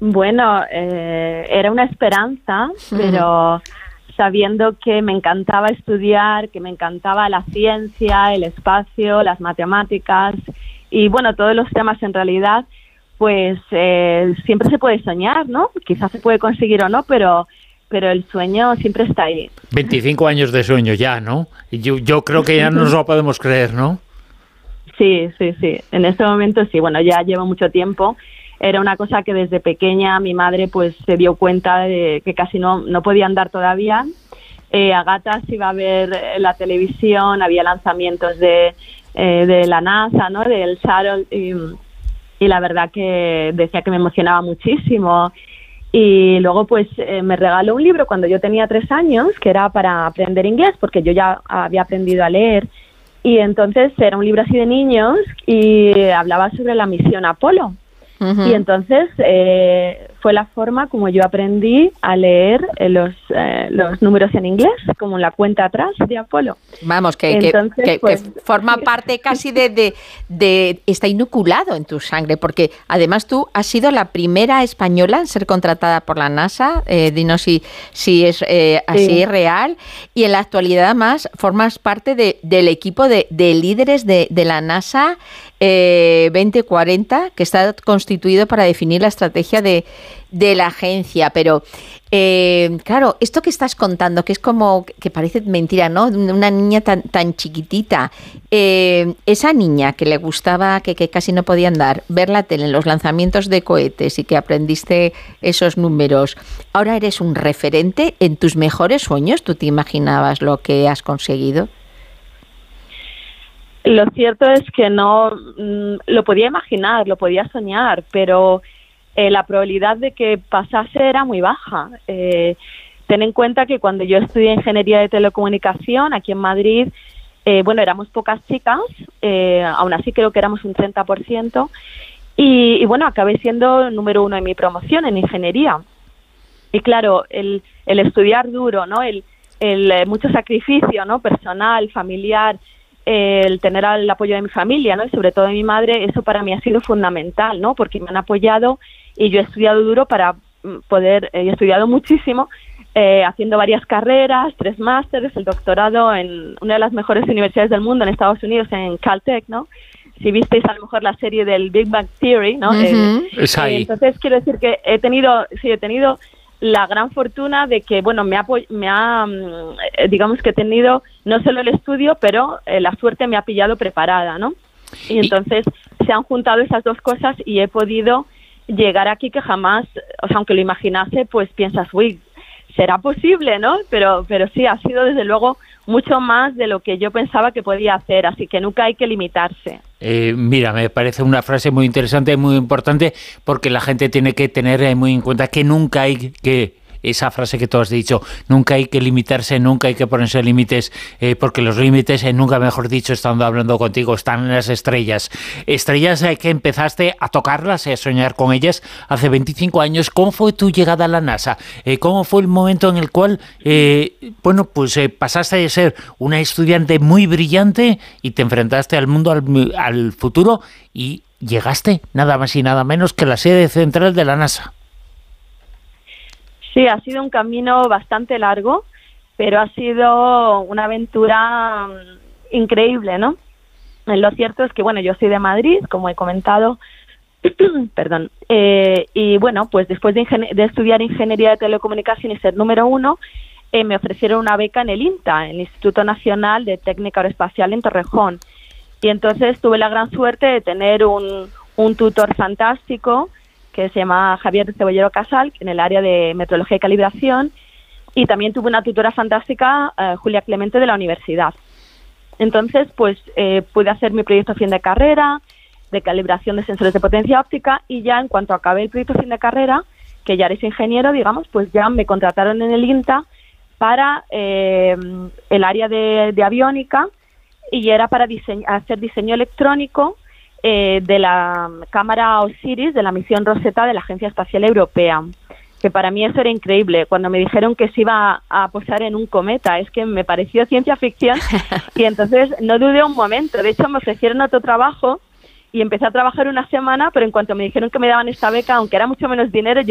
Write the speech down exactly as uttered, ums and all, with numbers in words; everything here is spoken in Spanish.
Bueno, eh, era una esperanza, Mm. pero sabiendo que me encantaba estudiar, que me encantaba la ciencia, el espacio, las matemáticas y, bueno, todos los temas en realidad, pues eh, siempre se puede soñar, ¿no? Quizás se puede conseguir o no, pero, pero el sueño siempre está ahí. veinticinco años de sueño ya, ¿no? Y Yo, yo creo que ya no nos lo podemos creer, ¿no? Sí, sí, sí. En este momento sí. Bueno, ya llevo mucho tiempo. Era una cosa que desde pequeña mi madre pues se dio cuenta de que casi no, no podía andar todavía. Eh, a gatas iba a ver la televisión, había lanzamientos de, eh, de la NASA, ¿no? Del Shuttle y, y la verdad que decía que me emocionaba muchísimo. Y luego pues eh, me regaló un libro cuando yo tenía tres años que era para aprender inglés porque yo ya había aprendido a leer. Y entonces era un libro así de niños y hablaba sobre la misión Apolo. Uh-huh. Y entonces eh, fue la forma como yo aprendí a leer eh, los, eh, los números en inglés, como la cuenta atrás de Apolo. Vamos, que, entonces, que, que, pues, que forma sí. parte casi de, de, de... Está inoculado en tu sangre, porque además tú has sido la primera española en ser contratada por la NASA, eh, dinos si, si es eh, así Sí. es real, y en la actualidad además formas parte de, del equipo de, de líderes de, de la NASA eh, veinte cuarenta, que está constituido para definir la estrategia de, de la agencia. Pero, eh, claro, esto que estás contando, que es como, que parece mentira, ¿no? Una niña tan, tan chiquitita, eh, esa niña que le gustaba, que, que casi no podía andar, ver la tele en los lanzamientos de cohetes y que aprendiste esos números, ahora eres un referente en tus mejores sueños. ¿Tú te imaginabas lo que has conseguido? Lo cierto es que no mm, lo podía imaginar, lo podía soñar, pero eh, la probabilidad de que pasase era muy baja. Eh, ten en cuenta que cuando yo estudié Ingeniería de Telecomunicación aquí en Madrid, eh, bueno, éramos pocas chicas, eh, aún así creo que éramos un treinta por ciento, y, y bueno, acabé siendo el número uno en mi promoción en Ingeniería. Y claro, el, el estudiar duro, ¿no? El, el eh, mucho sacrificio, ¿no? Personal, familiar, el tener el apoyo de mi familia, ¿no? Y sobre todo de mi madre, eso para mí ha sido fundamental, ¿no? Porque me han apoyado y yo he estudiado duro para poder, he estudiado muchísimo, eh, haciendo varias carreras, tres másteres, el doctorado en una de las mejores universidades del mundo en Estados Unidos, en Caltech, ¿no? Si visteis a lo mejor la serie del Big Bang Theory, ¿no? Uh-huh. Eh, Es ahí. eh, entonces quiero decir que he tenido, sí, he tenido la gran fortuna de que, bueno, me ha, me ha eh, digamos que he tenido no solo el estudio, pero eh, la suerte me ha pillado preparada, ¿no? Y entonces y... se han juntado esas dos cosas y he podido llegar aquí que jamás, o sea, aunque lo imaginase, pues piensas, uy, será posible, ¿no? Pero, pero sí, ha sido desde luego mucho más de lo que yo pensaba que podía hacer, así que nunca hay que limitarse. Eh, mira, me parece una frase muy interesante y muy importante, porque la gente tiene que tener eh, muy en cuenta que nunca hay que, esa frase que tú has dicho, nunca hay que limitarse, nunca hay que ponerse límites, eh, porque los límites, eh, nunca mejor dicho, estando hablando contigo, están en las estrellas. Estrellas eh, que empezaste a tocarlas, eh, a soñar con ellas hace veinticinco años. ¿Cómo fue tu llegada a la NASA? Eh, ¿Cómo fue el momento en el cual, eh, bueno, pues eh, pasaste de ser una estudiante muy brillante y te enfrentaste al mundo, al, al futuro, y llegaste nada más y nada menos que a la sede central de la NASA? Sí, ha sido un camino bastante largo, pero ha sido una aventura um, increíble, ¿no? Lo cierto es que, bueno, yo soy de Madrid, como he comentado, perdón, eh, y bueno, pues después de, ingen- de estudiar Ingeniería de Telecomunicación y ser número uno, eh, me ofrecieron una beca en el INTA, el Instituto Nacional de Técnica Aeroespacial en Torrejón. Y entonces tuve la gran suerte de tener un, un tutor fantástico, que se llama Javier Cebollero Casal, en el área de metrología y calibración, y también tuve una tutora fantástica, uh, Julia Clemente, de la universidad. Entonces, pues eh, pude hacer mi proyecto fin de carrera, de calibración de sensores de potencia óptica, y ya en cuanto acabé el proyecto fin de carrera, que ya eres ingeniero, digamos, pues ya me contrataron en el INTA para eh, el área de, de aviónica, y era para diseñ- hacer diseño electrónico Eh, de la cámara Osiris de la misión Rosetta de la Agencia Espacial Europea, que para mí eso era increíble. Cuando me dijeron que se iba a posar en un cometa, es que me pareció ciencia ficción y entonces no dudé un momento. De hecho, me ofrecieron otro trabajo y empecé a trabajar una semana, pero en cuanto me dijeron que me daban esta beca, aunque era mucho menos dinero, yo